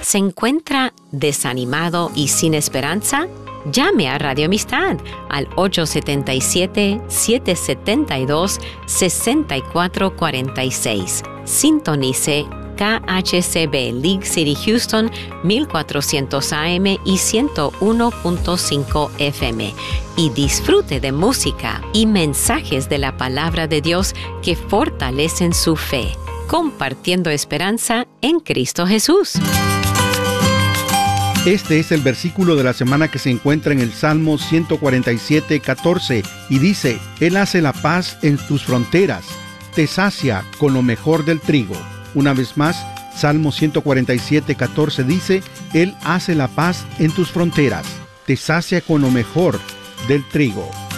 ¿Se encuentra desanimado y sin esperanza? Llame a Radio Amistad al 877-772-6446. Sintonice KHCB League City Houston 1400 AM y 101.5 FM y disfrute de música y mensajes de la palabra de Dios que fortalecen su fe, compartiendo esperanza en Cristo Jesús. Este es el versículo de la semana que se encuentra en el Salmo 147:14 y dice: Él hace la paz en tus fronteras, te sacia con lo mejor del trigo. Una vez más, Salmo 147:14 dice: Él hace la paz en tus fronteras, te sacia con lo mejor del trigo.